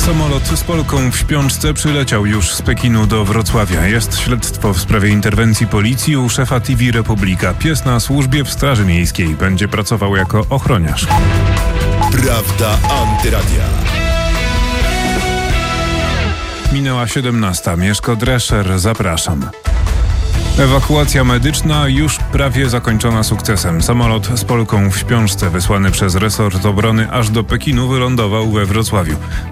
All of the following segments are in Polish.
Samolot z Polką w śpiączce przyleciał już z Pekinu do Wrocławia. Jest śledztwo w sprawie interwencji policji u szefa TV Republika. Pies na służbie w Straży Miejskiej będzie pracował jako ochroniarz. Prawda Antyradia. Minęła 17. Mieszko Drescher, zapraszam. Ewakuacja medyczna już prawie zakończona sukcesem. Samolot z Polką w śpiączce wysłany przez resort obrony aż do Pekinu wylądował we Wrocławiu.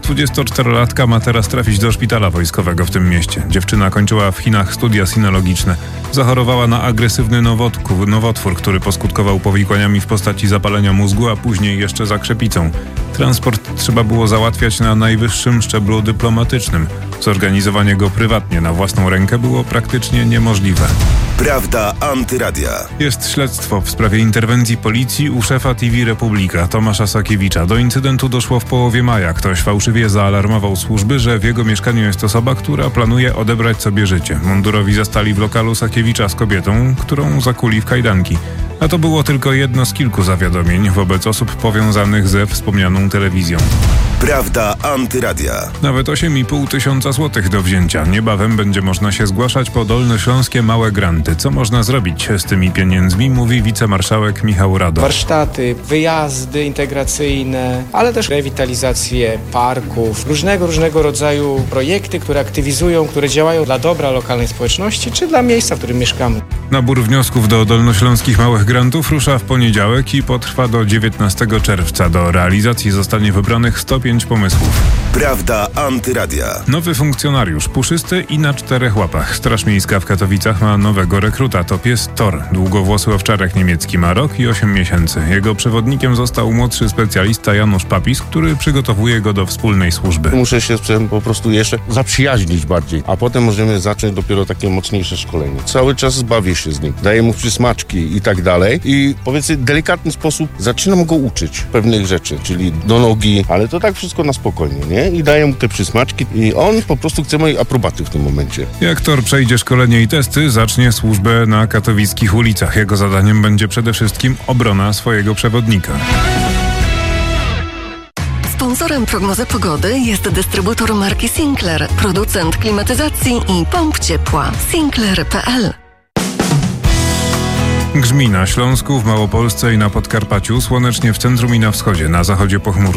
24-latka ma teraz trafić do szpitala wojskowego w tym mieście. Dziewczyna kończyła w Chinach studia sinologiczne. Zachorowała na agresywny nowotwór, który poskutkował powikłaniami w postaci zapalenia mózgu, a później jeszcze zakrzepicą. Transport trzeba było załatwiać na najwyższym szczeblu dyplomatycznym. Zorganizowanie go prywatnie na własną rękę było praktycznie niemożliwe. Prawda Antyradia. Jest śledztwo w sprawie interwencji policji u szefa TV Republika, Tomasza Sakiewicza. Do incydentu doszło w połowie maja. Ktoś fałszywie zaalarmował służby, że w jego mieszkaniu jest osoba, która planuje odebrać sobie życie. Mundurowi zastali w lokalu Sakiewicza z kobietą, którą zakuli w kajdanki. A to było tylko jedno z kilku zawiadomień wobec osób powiązanych ze wspomnianą telewizją. Prawda Antyradia. Nawet 8,5 tysiąca złotych do wzięcia. Niebawem będzie można się zgłaszać po dolnośląskie małe granty. Co można zrobić z tymi pieniędzmi, mówi wicemarszałek Michał Radosz. Warsztaty, wyjazdy integracyjne, ale też rewitalizację parków, różnego rodzaju projekty, które aktywizują, które działają dla dobra lokalnej społeczności, czy dla miejsca, w którym mieszkamy. Nabór wniosków do dolnośląskich małych grantów rusza w poniedziałek i potrwa do 19 czerwca. Do realizacji zostanie wybranych 105 pomysłów. Prawda Antyradia. Nowy funkcjonariusz, puszysty i na 4 łapach. Straż Miejska w Katowicach ma nowego rekruta. To pies Thor. Długowłosy owczarek niemiecki ma rok i 8 miesięcy. Jego przewodnikiem został młodszy specjalista Janusz Papis, który przygotowuje go do wspólnej służby. Muszę się z psem po prostu jeszcze zaprzyjaźnić bardziej, a potem możemy zacząć dopiero takie mocniejsze szkolenie. Cały czas bawię się z nim, daję mu przysmaczki i tak dalej i powiedzmy w delikatny sposób zaczynam go uczyć pewnych rzeczy, czyli do nogi, ale to tak wszystko na spokojnie, nie? I daję mu te przysmaczki i on po prostu chce mojej aprobaty w tym momencie. Jak Thor przejdzie szkolenie i testy, zacznie służbę na katowickich ulicach. Jego zadaniem będzie przede wszystkim obrona swojego przewodnika. Sponsorem prognozy pogody jest dystrybutor marki Sinclair, producent klimatyzacji i pomp ciepła. Sinclair.pl. Grzmi na Śląsku, w Małopolsce i na Podkarpaciu, słonecznie w centrum i na wschodzie, na zachodzie pochmurno.